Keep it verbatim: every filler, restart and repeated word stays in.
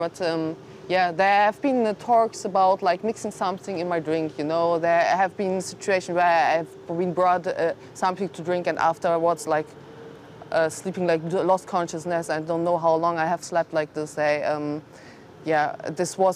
But um, yeah, there have been uh, talks about like mixing something in my drink, you know. There have been situations where I've been brought uh, something to drink and afterwards like uh, sleeping, like lost consciousness. I don't know how long I have slept like this. I, um, yeah, this was